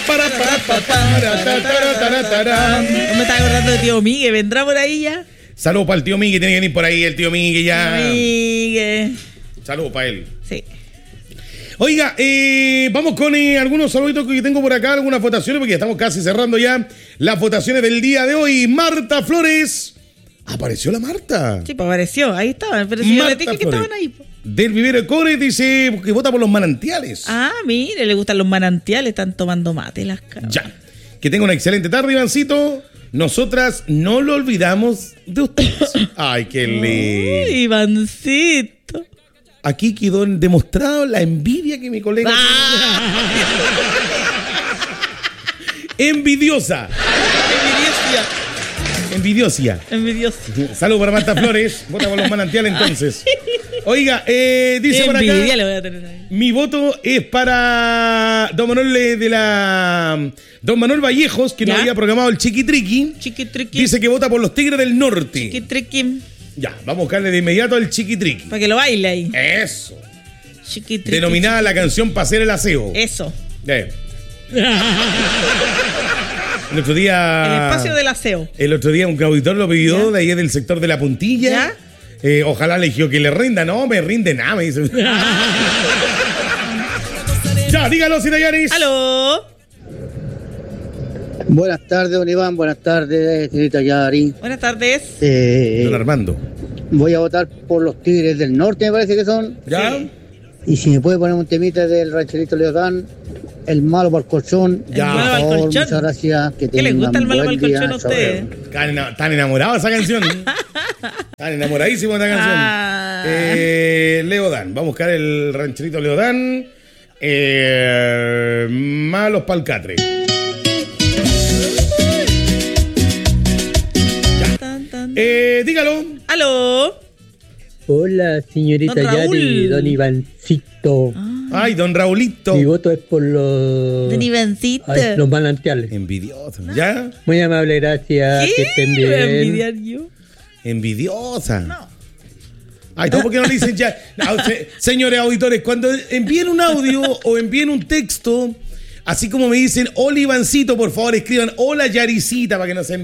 me estaba acordando de tío Miguel, ¿vendrá por ahí ya? Saludos para el tío Miguel, tiene que venir por ahí el tío Miguel ya. Miguel. Saludos para él. Sí. Oiga, vamos con algunos saluditos que tengo por acá, algunas votaciones, porque ya estamos casi cerrando ya las votaciones del día de hoy. Marta Flores. ¿Apareció la Marta? Sí, pues apareció, ahí estaban, pero si yo le dije que estaban ahí. Del Vivero de Core dice que vota por los manantiales. Ah, mire, le gustan los manantiales, están tomando mate las cabras. Ya. Que tenga una excelente tarde, Ivancito. Nosotras no lo olvidamos de ustedes. Ay, qué lindo. Ivancito. Aquí quedó demostrado la envidia que mi colega tiene. Envidiosa. Envidiosa. Saludos para Marta Flores. Vota por los manantiales entonces. Oiga, dice por acá. Le voy a tener ahí. Mi voto es para Don Manuel Vallejos, que nos había programado el Chiquitriqui. Dice que vota por los Tigres del Norte. Chiquitriqui. Ya, vamos a buscarle de inmediato al Chiquitriqui. Para que lo baile ahí. Eso. Chiquitriqui. Denominada la canción para hacer el aseo. Eso. El otro día. El espacio del aseo. El otro día un auditor lo pidió de ahí del sector de la Puntilla. Ojalá le dijo que le rinda. No, me rinde nada, me dice. Ya, dígalo, Citayaris. ¡Aló! Buenas tardes, don Iván. Buenas tardes, señorita Yari. Buenas tardes. Don Armando. Voy a votar por los Tigres del Norte, me parece que son. ¿Ya? Sí. Y si me puede poner un temita del rancherito Leodán, el malo para el colchón. Ya. Por favor, muchas gracias. ¿Qué les gusta el malo para el colchón a ustedes? Están enamorados de esa canción. Están enamoradísimos de esa canción. Leodán. Vamos a buscar el rancherito Leodán. Malos palcatre. Dígalo. ¡Aló! Hola, señorita Don Raúl. Yari, don Ivancito. Ay, don Raulito. Mi voto es por los... Don Ivancito. Ay, los manantiales. Envidiosa. ¿Ya? Muy amable, gracias. Que estén bien. ¿Qué? ¿Envidiar yo? Envidiosa. No. Ay, ¿por qué no le dicen ya? No, señores auditores, cuando envíen un audio o envíen un texto, así como me dicen, hola Ivancito, por favor escriban, hola Yaricita, para que no se...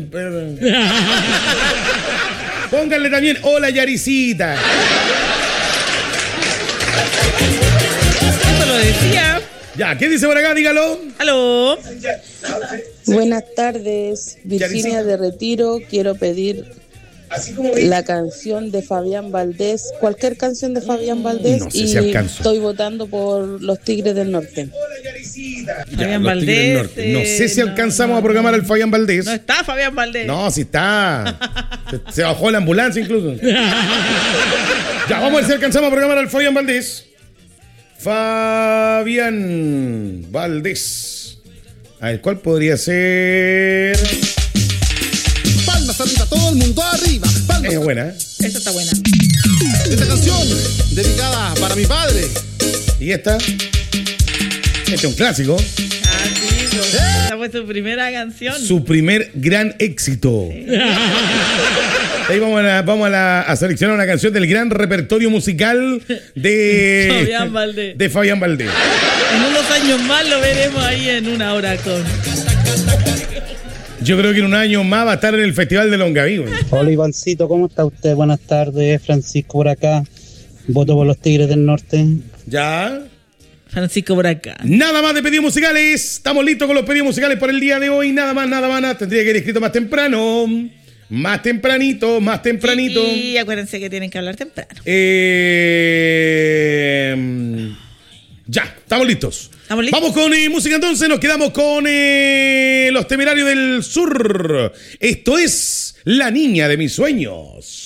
Pónganle también, hola Yaricita. Eso lo decía. Ya, ¿qué dice por acá? Dígalo. ¡Aló! Buenas tardes, Virginia de Retiro. Quiero pedir la canción de Fabián Valdés, cualquier canción de Fabián Valdés, no sé si alcanzo. Estoy votando por los Tigres del Norte. Fabián Valdés. No sé si alcanzamos a programar al Fabián Valdés. No está Fabián Valdés. No, sí está. Se bajó la ambulancia incluso. Ya, vamos a ver si alcanzamos a programar al Fabián Valdés. Fabián Valdés. A ver, ¿cuál podría ser? Palmas arriba, todo el mundo arriba. Palmas. Es buena, ¿eh? Esa está buena. Esta canción dedicada para mi padre. ¿Y esta? Este es un clásico. Ah, sí, esa fue su primera canción. Su primer gran éxito. Sí. Ahí vamos a seleccionar una canción del gran repertorio musical de Fabián Valdés. De Fabián Valdés. En unos años más lo veremos ahí en una hora con... Yo creo que en un año más va a estar en el Festival de Longaví. Hola Ivancito, ¿cómo está usted? Buenas tardes, Francisco por acá. Voto por los Tigres del Norte. ¿Ya? Francisco por acá. Nada más de pedidos musicales. Estamos listos con los pedidos musicales por el día de hoy. Nada más. Tendría que ir escrito más temprano. Más tempranito. Y acuérdense que tienen que hablar temprano. Ya, estamos listos. ¿Estamos listos? Vamos con música entonces. Nos quedamos con Los Temerarios del Sur. Esto es La Niña de Mis Sueños.